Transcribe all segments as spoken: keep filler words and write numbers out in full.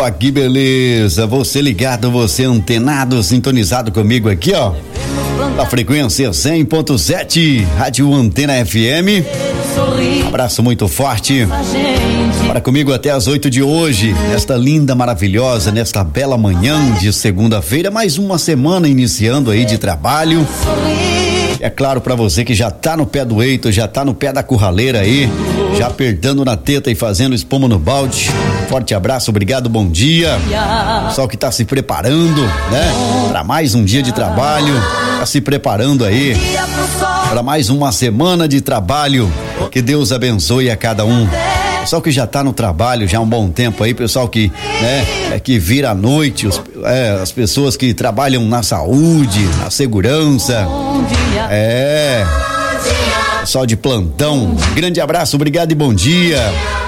Ó, que beleza, você ligado, você antenado, sintonizado comigo aqui, ó, da frequência cem ponto sete, Rádio Antena F M. Abraço muito forte para comigo até as oito de hoje, nesta linda, maravilhosa, nesta bela manhã de segunda-feira, mais uma semana iniciando aí de trabalho. É claro, para você que já tá no pé do eito, já tá no pé da curraleira aí, já apertando na teta e fazendo espuma no balde. Forte abraço, obrigado, bom dia. Pessoal que tá se preparando, né? Para mais um dia de trabalho, tá se preparando aí para mais uma semana de trabalho. Que Deus abençoe a cada um. Pessoal que já tá no trabalho já há um bom tempo aí, pessoal que, né, é que vira à noite, os, é, as pessoas que trabalham na saúde, na segurança, é, pessoal de plantão, grande abraço, obrigado e bom dia.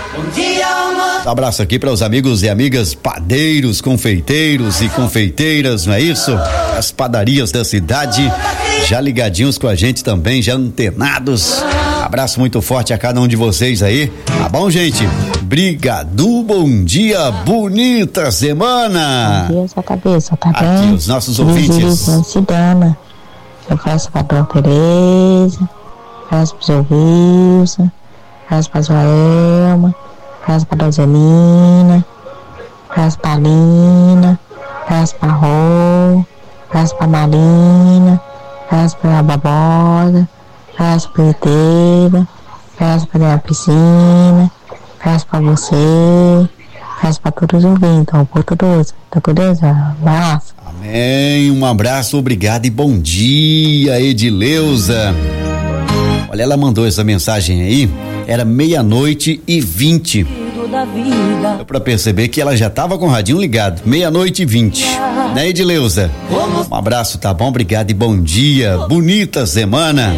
Um abraço aqui para os amigos e amigas padeiros, confeiteiros e confeiteiras, não é isso? As padarias da cidade, já ligadinhos com a gente também, já antenados. Abraço muito forte a cada um de vocês aí, tá bom, gente? Brigadu, bom dia, bonita semana. Bom dia, sua cabeça, tá aqui, bem? Os nossos ouvintes. Cidana, eu faço pra Dona Tereza, faço pro seu Wilson, faço pra sua Elma, faço pra Dona Zelina, faço pra Lina, faço pra Rô, faço pra Marina, faço pra Babosa, faço pra Eteira, faço pra a piscina, faço pra você, faço pra todos os ouvintes, então, por todos, tá com Deus, abraço. Amém, um abraço, obrigado e bom dia, Edileuza. Olha, ela mandou essa mensagem aí, era meia-noite e vinte. Deu pra perceber que ela já tava com o radinho ligado, meia-noite e vinte, né, Edileuza? Um abraço, tá bom? Obrigado e bom dia, bonita semana.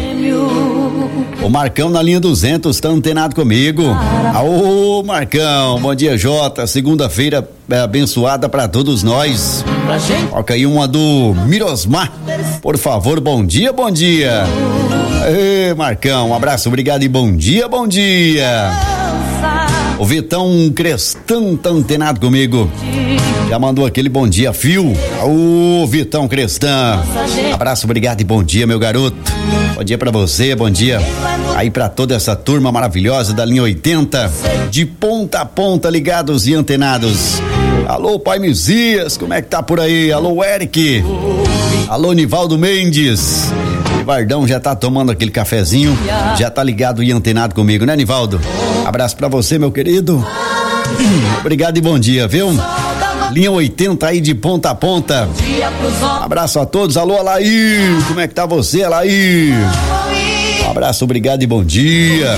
O Marcão na linha duzentos, tá antenado comigo. Ô, Marcão, bom dia, Jota, segunda-feira é abençoada pra todos nós. Toca aí uma do Mirosmar, por favor, bom dia, bom dia. Ê, Marcão, um abraço, obrigado e bom dia, bom dia. O Vitão Crestão tá antenado comigo. Já mandou aquele bom dia, fio. Ô, Vitão Crestão. Abraço, obrigado e bom dia, meu garoto. Bom dia pra você, bom dia aí pra toda essa turma maravilhosa da linha oitenta, de ponta a ponta, ligados e antenados. Alô, Pai Mesias, como é que tá por aí? Alô, Eric. Alô, Nivaldo Mendes. Vardão já tá tomando aquele cafezinho, já tá ligado e antenado comigo, né, Nivaldo? Abraço pra você, meu querido. Obrigado e bom dia, viu? Linha oitenta aí de ponta a ponta. Abraço a todos. Alô, Alair, como é que tá você, Alair? Abraço, obrigado e bom dia.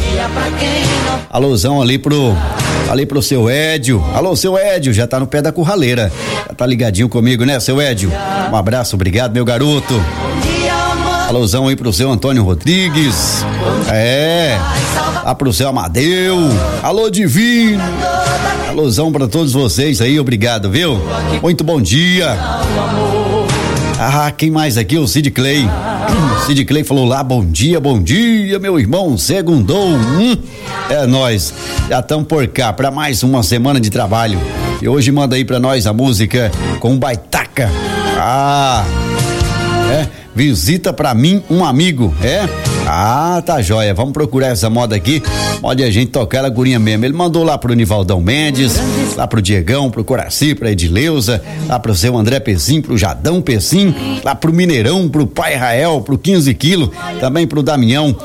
Alôzão ali pro ali pro seu Édio. Alô, seu Édio, já tá no pé da curraleira. Já tá ligadinho comigo, né, seu Édio? Um abraço, obrigado, meu garoto. Alôzão aí pro seu Antônio Rodrigues. É. Lá pro seu Amadeu. Alô, Divino. Alôzão pra todos vocês aí, obrigado, viu? Muito bom dia. Ah, quem mais aqui? O Cid Clay. O Cid Clay falou lá, bom dia, bom dia, meu irmão, segundou. Hum, é nóis. Já estamos por cá pra mais uma semana de trabalho. E hoje manda aí pra nós a música com Baitaca. Ah, é. Visita pra mim um amigo, é? Ah, tá joia, vamos procurar essa moda aqui, pode a gente tocar ela gurinha mesmo. Ele mandou lá pro Nivaldão Mendes, lá pro Diegão, pro Coraci, pra Edileuza, lá pro seu André Pecim, pro Jadão Pecim, lá pro Mineirão, pro Pai Rael, pro quinze quilos, também pro Damião,